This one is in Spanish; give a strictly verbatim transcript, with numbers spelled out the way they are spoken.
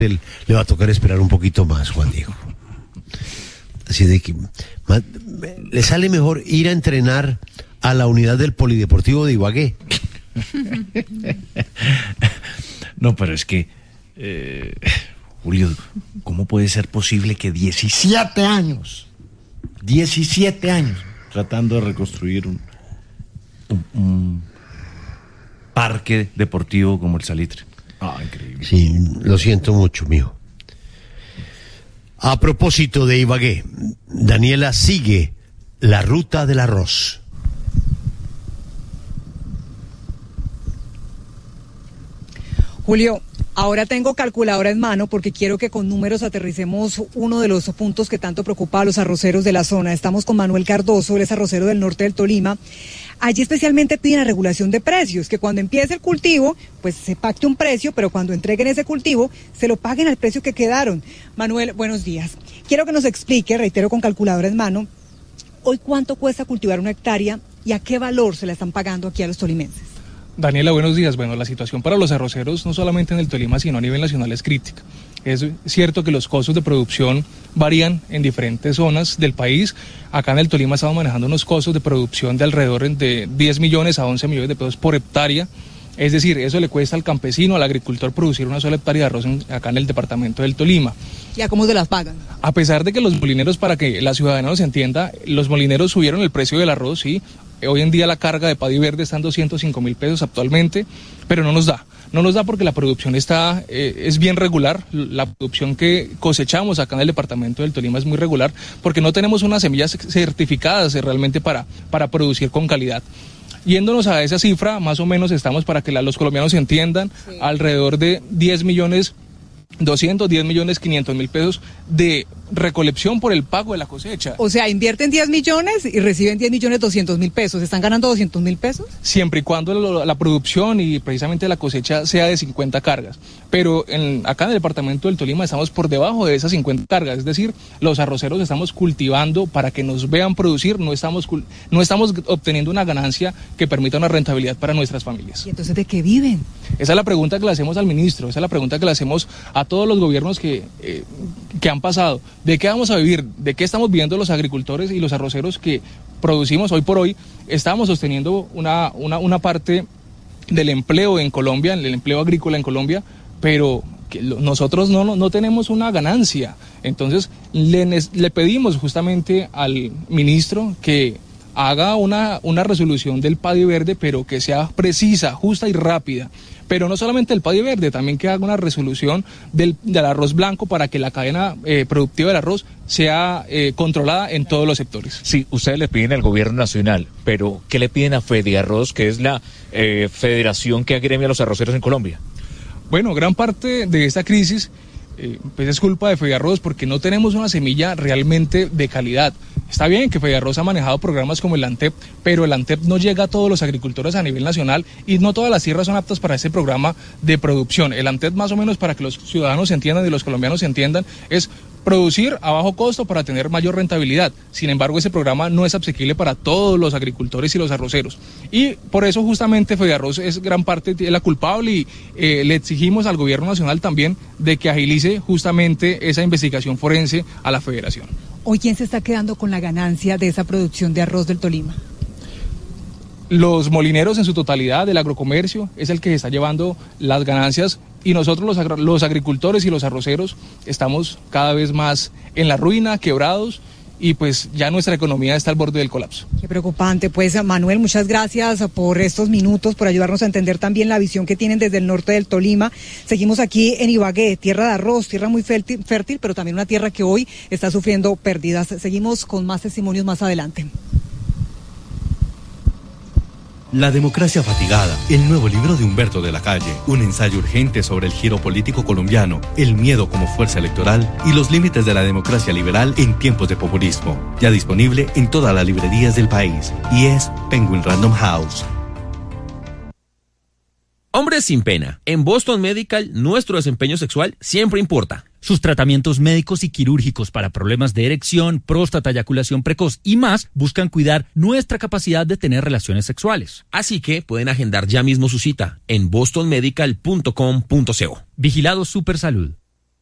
él le va a tocar esperar un poquito más, Juan Diego. Así de que más, le sale mejor ir a entrenar a la unidad del Polideportivo de Ibagué. No, pero es que, eh, Julio, ¿cómo puede ser posible que diecisiete años, diecisiete años, tratando de reconstruir un, un, un parque deportivo como el Salitre? Ah, increíble. Sí, lo siento mucho, mijo. A propósito de Ibagué, Daniela sigue la ruta del arroz. Julio, ahora tengo calculadora en mano porque quiero que con números aterricemos uno de los puntos que tanto preocupa a los arroceros de la zona. Estamos con Manuel Cardoso, él es arrocero del norte del Tolima. Allí especialmente piden la regulación de precios, que cuando empiece el cultivo, pues se pacte un precio, pero cuando entreguen ese cultivo, se lo paguen al precio que quedaron. Manuel, buenos días. Quiero que nos explique, reitero con calculadora en mano, hoy cuánto cuesta cultivar una hectárea y a qué valor se la están pagando aquí a los tolimenses. Daniela, buenos días. Bueno, la situación para los arroceros, no solamente en el Tolima, sino a nivel nacional, es crítica. Es cierto que los costos de producción varían en diferentes zonas del país. Acá en el Tolima estamos manejando unos costos de producción de alrededor de diez millones a once millones de pesos por hectárea. Es decir, eso le cuesta al campesino, al agricultor, producir una sola hectárea de arroz en, acá en el departamento del Tolima. ¿Y a cómo se las pagan? A pesar de que los molineros, para que la ciudadanía nos entienda, los molineros subieron el precio del arroz, sí. Hoy en día la carga de Paddy Verde está en doscientos cinco mil pesos actualmente, pero no nos da. No nos da porque la producción está eh, es bien regular. La producción que cosechamos acá en el departamento del Tolima es muy regular porque no tenemos unas semillas certificadas realmente para, para producir con calidad. Yéndonos a esa cifra, más o menos estamos, para que la, los colombianos entiendan, sí, alrededor de diez millones doscientos, diez millones quinientos mil pesos de recolección por el pago de la cosecha. O sea, invierten diez millones y reciben diez millones doscientos mil pesos. ¿Están ganando doscientos mil pesos? Siempre y cuando lo, la producción y precisamente la cosecha sea de cincuenta cargas. Pero en, acá en el departamento del Tolima estamos por debajo de esas cincuenta cargas. Es decir, los arroceros estamos cultivando para que nos vean producir. No estamos, no estamos obteniendo una ganancia que permita una rentabilidad para nuestras familias. ¿Y entonces de qué viven? Esa es la pregunta que le hacemos al ministro. Esa es la pregunta que le hacemos a todos los gobiernos que, eh, que han pasado. ¿De qué vamos a vivir? ¿De qué estamos viviendo los agricultores y los arroceros que producimos hoy por hoy? Estamos sosteniendo una, una, una parte del empleo en Colombia, el empleo agrícola en Colombia, pero que lo, nosotros no, no, no tenemos una ganancia. Entonces le, le pedimos justamente al ministro que haga una, una resolución del Paddy Verde, pero que sea precisa, justa y rápida. Pero no solamente el Paddy Verde, también que haga una resolución del, del arroz blanco para que la cadena eh, productiva del arroz sea eh, controlada en todos los sectores. Sí, ustedes le piden al gobierno nacional, pero ¿qué le piden a Fediarroz, que es la eh, federación que agremia a los arroceros en Colombia? Bueno, gran parte de esta crisis eh, pues es culpa de Fediarroz porque no tenemos una semilla realmente de calidad. Está bien que Fediarroz ha manejado programas como el ANTEP, pero el ANTEP no llega a todos los agricultores a nivel nacional y no todas las tierras son aptas para ese programa de producción. El ANTEP, más o menos, para que los ciudadanos entiendan y los colombianos entiendan, es producir a bajo costo para tener mayor rentabilidad. Sin embargo, ese programa no es asequible para todos los agricultores y los arroceros. Y por eso justamente Fediarroz es gran parte de la culpable y eh, le exigimos al gobierno nacional también de que agilice justamente esa investigación forense a la federación. ¿Hoy quién se está quedando con la ganancia de esa producción de arroz del Tolima? Los molineros en su totalidad, el agrocomercio, es el que está llevando las ganancias y nosotros los, los agricultores y los arroceros estamos cada vez más en la ruina, quebrados, y pues ya nuestra economía está al borde del colapso. Qué preocupante. Pues Manuel, muchas gracias por estos minutos, por ayudarnos a entender también la visión que tienen desde el norte del Tolima. Seguimos aquí en Ibagué, tierra de arroz, tierra muy fértil, fértil, pero también una tierra que hoy está sufriendo pérdidas. Seguimos con más testimonios más adelante. La democracia fatigada, el nuevo libro de Humberto de la Calle, un ensayo urgente sobre el giro político colombiano, el miedo como fuerza electoral y los límites de la democracia liberal en tiempos de populismo. Ya disponible en todas las librerías del país y es Penguin Random House. Hombres sin pena. En Boston Medical, nuestro desempeño sexual siempre importa. Sus tratamientos médicos y quirúrgicos para problemas de erección, próstata, eyaculación precoz y más buscan cuidar nuestra capacidad de tener relaciones sexuales. Así que pueden agendar ya mismo su cita en boston medical punto com punto co. Vigilado Supersalud.